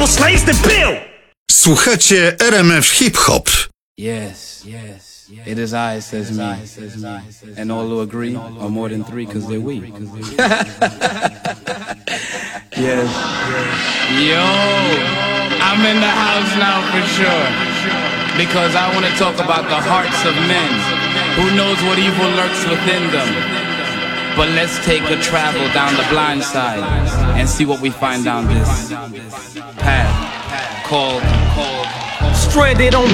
more slaves than Bill. Słuchacie RMF Hip Hop. Yes, it is I, says me. And all who agree are more than three, cause they're we. Yes. Yo, I'm in the house now for sure. Because I want to talk about the hearts of men. Who knows what evil lurks within them? But let's take a travel down the blind side and see what we find down this path called Stranded on